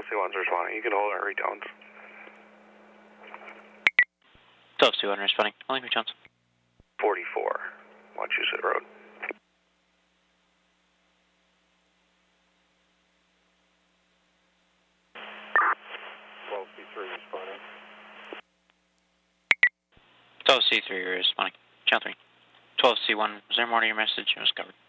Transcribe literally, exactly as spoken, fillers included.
twelve C one's responding. You can hold our retones. twelve C one responding. Calling retones. forty-four, Wachusett Road. twelve C three responding. twelve C three responding. Channel three. twelve C one, was there more to your message? It was covered.